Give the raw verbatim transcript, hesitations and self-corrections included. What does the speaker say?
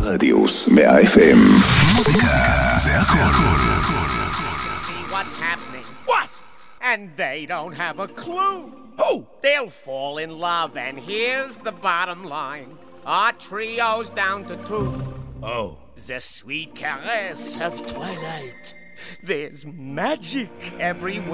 רדיוס מאה אף אם. מוזיקה זה הכל. See what's happening. What? And they don't have a clue. Who? They'll fall in love, and here's the bottom line. Our trio's down to two. Oh. The sweet caress of twilight. There's magic everywhere.